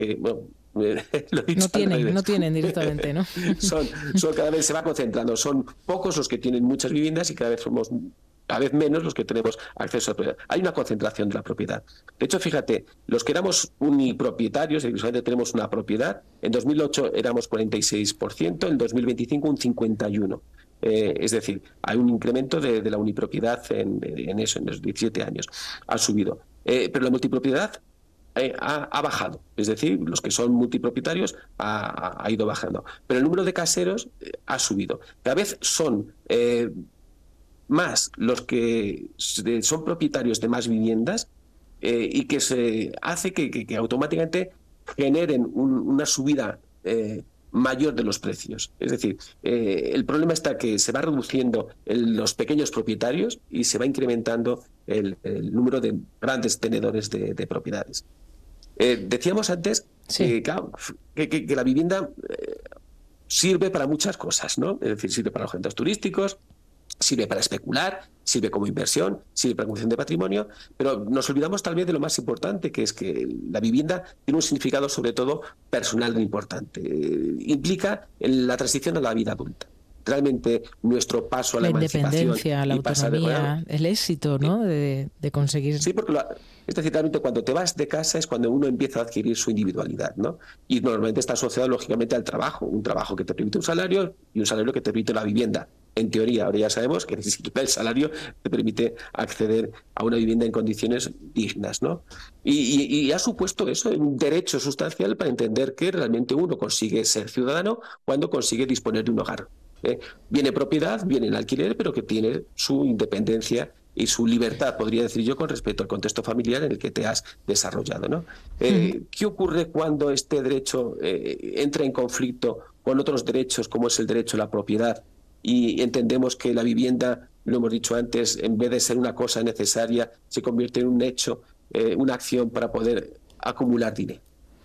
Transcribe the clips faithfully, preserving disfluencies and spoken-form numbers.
que, bueno, lo he dicho No al tienen, revés. no tienen directamente, ¿no? Son, son cada vez se va concentrando. Son pocos los que tienen muchas viviendas y cada vez somos cada vez menos los que tenemos acceso a la propiedad. Hay una concentración de la propiedad. De hecho, fíjate, los que éramos unipropietarios, y solamente tenemos una propiedad, en dos mil ocho éramos cuarenta y seis por ciento, en dos mil veinticinco un cincuenta y uno por ciento. Eh, es decir, hay un incremento de, de la unipropiedad en, en eso, en los diecisiete años. Ha subido. Eh, pero la multipropiedad eh, ha, ha bajado. Es decir, los que son multipropietarios ha, ha ido bajando. Pero el número de caseros eh, ha subido. Cada vez son eh, más los que son propietarios de más viviendas eh, y que se hace que, que, que automáticamente generen un, una subida eh, mayor de los precios. Es decir, eh, el problema está que se va reduciendo el, los pequeños propietarios y se va incrementando el, el número de grandes tenedores de, de propiedades. Eh, decíamos antes Sí. eh, claro, que, que, que la vivienda eh, sirve para muchas cosas, ¿no? Es decir, sirve para los centros turísticos, sirve para especular, sirve como inversión, sirve para acumulación de patrimonio, pero nos olvidamos tal vez de lo más importante, que es que la vivienda tiene un significado sobre todo personal muy importante. Eh, implica la transición a la vida adulta. Realmente nuestro paso a la, La emancipación independencia, la y pasar de- autonomía, bueno, el éxito, ¿no? De, de conseguir... sí, porque la- es decir, realmente cuando te vas de casa es cuando uno empieza a adquirir su individualidad, ¿no? Y normalmente está asociado lógicamente al trabajo, un trabajo que te permite un salario y un salario que te permite la vivienda. En teoría, ahora ya sabemos que ni siquiera el salario te permite acceder a una vivienda en condiciones dignas, ¿no? Y, y- y ha supuesto eso un derecho sustancial para entender que realmente uno consigue ser ciudadano cuando consigue disponer de un hogar. ¿eh? Viene propiedad, viene el alquiler, pero que tiene su independencia y su libertad, podría decir yo, con respecto al contexto familiar en el que te has desarrollado, ¿no? Eh, Ujú. ¿Qué ocurre cuando este derecho eh, entra en conflicto con otros derechos, como es el derecho a la propiedad, y entendemos que la vivienda, lo hemos dicho antes, en vez de ser una cosa necesaria, se convierte en un hecho, eh, una acción para poder acumular dinero?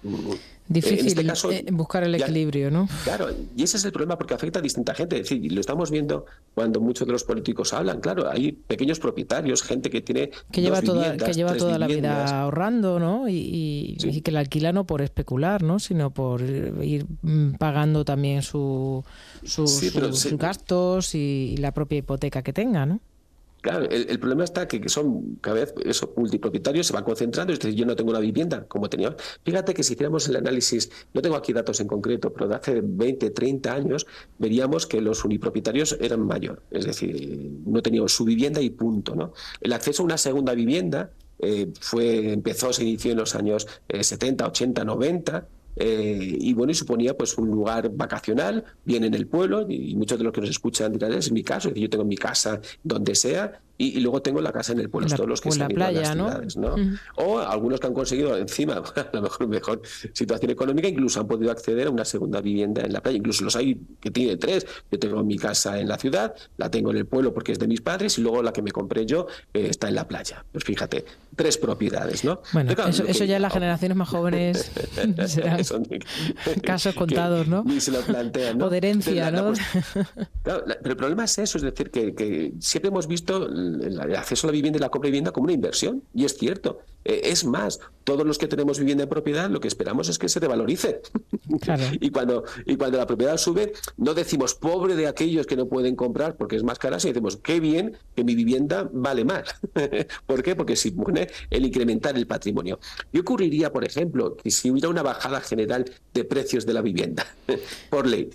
Eh, en Difícil este caso, eh, buscar el ya, equilibrio, ¿no? claro, y ese es el problema porque afecta a distinta gente. Es decir, lo estamos viendo cuando muchos de los políticos hablan. Claro, hay pequeños propietarios, gente que tiene Que dos lleva toda, que viviendas, lleva tres toda la viviendas. vida ahorrando, ¿no? Y, y- y Sí, que la alquila no por especular, ¿no? Sino por ir mm, pagando también su, su- sí, pero sus se- gastos y, y la propia hipoteca que tenga, ¿no? claro, el, el problema está que, que son cada vez eso, multipropietarios, se van concentrando. Es decir, yo no tengo una vivienda como tenía. Fíjate que si hiciéramos el análisis, no tengo aquí datos en concreto, pero de hace veinte, treinta años, veríamos que los unipropietarios eran mayor. Es decir, no tenían su vivienda y punto, ¿no? El acceso a una segunda vivienda eh, fue, empezó, se inició en los años eh, setenta, ochenta, noventa. Eh, y bueno, y suponía pues un lugar vacacional, bien en el pueblo, y muchos de los que nos escuchan dirán, es mi caso, es decir, yo tengo mi casa donde sea, y, y luego tengo la casa en el pueblo, En la, todos los que o en se la han ido a las playa, ¿no? ciudades, ¿no? Ujú. O algunos que han conseguido encima, a lo mejor mejor situación económica, incluso han podido acceder a una segunda vivienda en la playa, incluso los hay que tienen tres. Yo tengo mi casa en la ciudad, la tengo en el pueblo porque es de mis padres, y luego la que me compré yo eh, está en la playa. Pues fíjate, tres propiedades, ¿no? Bueno, Pero claro, eso, lo eso que- ya en las generaciones más jóvenes serán Eso ni- casos que contados, ¿no? ni se lo plantean, ¿no? O de herencia, La- la ¿no? cuest- claro, la- pero el problema es eso, es decir, que, que siempre hemos visto el, el acceso a la vivienda y la compra de vivienda como una inversión, y es cierto. Eh, es más, todos los que tenemos vivienda en propiedad, lo que esperamos es que se revalorice. Claro. y, cuando, y cuando la propiedad sube, no decimos pobre de aquellos que no pueden comprar porque es más cara, sino decimos qué bien que mi vivienda vale más. ¿Por qué? Porque supone el incrementar el patrimonio. ¿Qué ocurriría, por ejemplo, que si hubiera una bajada general de precios de la vivienda por ley?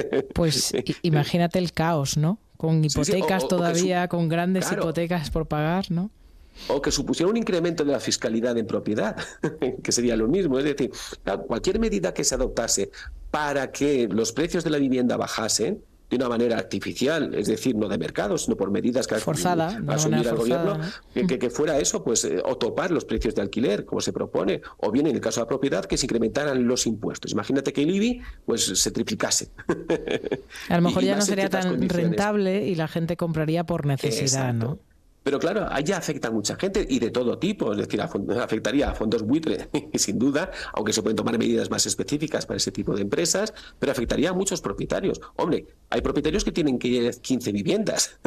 Pues i- imagínate el caos, ¿no? Con Sí, sí, o- hipotecas o- o que todavía, su- con grandes claro. hipotecas por pagar, ¿no? O que supusiera un incremento de la fiscalidad en propiedad, que sería lo mismo. Es decir, claro, cualquier medida que se adoptase para que los precios de la vivienda bajasen de una manera artificial, es decir, no de mercado, sino por medidas que Forzada, de va a una asumir manera el gobierno, forzada, que, que- que fuera eso, pues, eh, o topar los precios de alquiler, como se propone, o bien en el caso de la propiedad, que se incrementaran los impuestos. Imagínate que el I B I pues, se triplicase. A lo mejor Y- y ya no más en sería ciertas tan condiciones. rentable y la gente compraría por necesidad, Exacto. ¿no? Pero claro, allá afecta a mucha gente y de todo tipo, es decir, afectaría a fondos buitre, sin duda, aunque se pueden tomar medidas más específicas para ese tipo de empresas, pero afectaría a muchos propietarios. Hombre, hay propietarios que tienen que ir quince viviendas,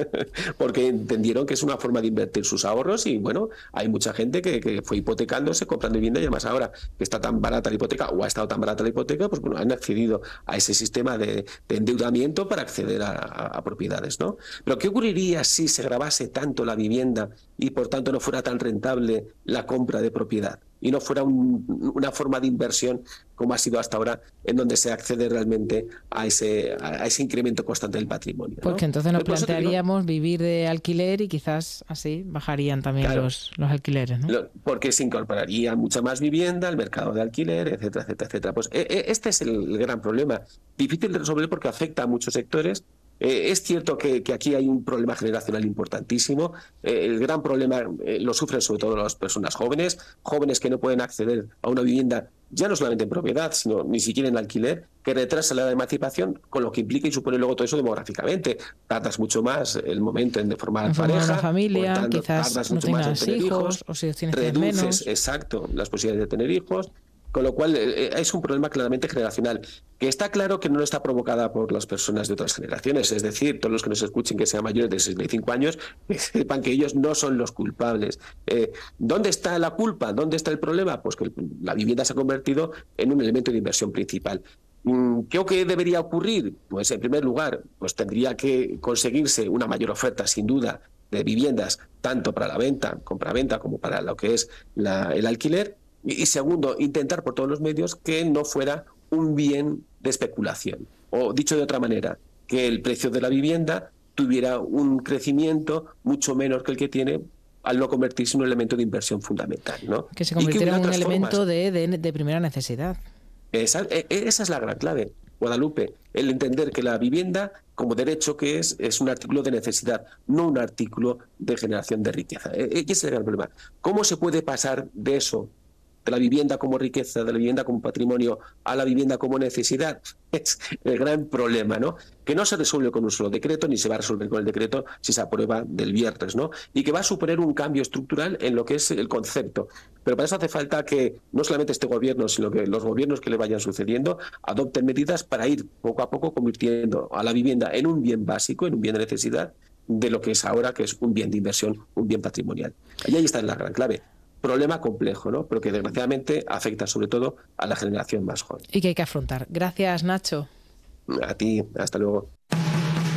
porque entendieron que es una forma de invertir sus ahorros y bueno, hay mucha gente que, que fue hipotecándose, comprando vivienda y además ahora que está tan barata la hipoteca o ha estado tan barata la hipoteca, pues bueno, han accedido a ese sistema de, de endeudamiento para acceder a, a, a propiedades, ¿no? Pero ¿qué ocurriría si se gravase tanto la vivienda y por tanto no fuera tan rentable la compra de propiedad y no fuera un, una forma de inversión como ha sido hasta ahora, en donde se accede realmente a ese, a ese incremento constante del patrimonio, ¿no? Porque entonces nos Pero plantearíamos digo, vivir de alquiler y quizás así bajarían también claro, los, los alquileres, ¿no? lo, porque se incorporaría mucha más vivienda al mercado de alquiler, etcétera, etcétera, etcétera. Pues eh, eh, este es el, el gran problema. Difícil de resolver porque afecta a muchos sectores. Eh, es cierto que, que aquí hay un problema generacional importantísimo. Eh, el gran problema eh, lo sufren sobre todo las personas jóvenes, jóvenes que no pueden acceder a una vivienda ya no solamente en propiedad, sino ni siquiera en alquiler, que retrasa la emancipación, con lo que implica y supone luego todo eso demográficamente. Tardas mucho más el momento en de formar En formar pareja, una familia, tanto, quizás tardas no mucho más en tengas tener hijos, hijos, o si los tienes, tienes reduces, menos. exacto, las posibilidades de tener hijos. Con lo cual eh, es un problema claramente generacional, que está claro que no está provocada por las personas de otras generaciones. Es decir, todos los que nos escuchen que sean mayores de sesenta y cinco años, que sepan que ellos no son los culpables. Eh, ¿Dónde está la culpa? ¿Dónde está el problema? Pues que la vivienda se ha convertido en un elemento de inversión principal. ¿Qué o qué debería ocurrir? Pues en primer lugar, pues tendría que conseguirse una mayor oferta, sin duda, de viviendas, tanto para la venta, compra-venta, como para lo que es la, el alquiler. Y segundo, intentar por todos los medios que no fuera un bien de especulación. O dicho de otra manera, que el precio de la vivienda tuviera un crecimiento mucho menor que el que tiene al no convertirse en un elemento de inversión fundamental, ¿no? Que se convirtiera en un elemento formas. de, de, de primera necesidad. Esa, esa es la gran clave, Guadalupe, el entender que la vivienda, como derecho que es, es un artículo de necesidad, no un artículo de generación de riqueza. Y ese es el gran problema. ¿Cómo se puede pasar de eso, de la vivienda como riqueza, de la vivienda como patrimonio, a la vivienda como necesidad? Es el gran problema, ¿no? Que no se resuelve con un solo decreto, ni se va a resolver con el decreto si se aprueba del viernes, ¿no? Y que va a suponer un cambio estructural en lo que es el concepto. Pero para eso hace falta que no solamente este gobierno, sino que los gobiernos que le vayan sucediendo adopten medidas para ir poco a poco convirtiendo a la vivienda en un bien básico, en un bien de necesidad, de lo que es ahora, que es un bien de inversión, un bien patrimonial. Y ahí está la gran clave. Problema complejo, ¿no? Pero que desgraciadamente afecta sobre todo a la generación más joven. Y que hay que afrontar. Gracias, Nacho. A ti, hasta luego.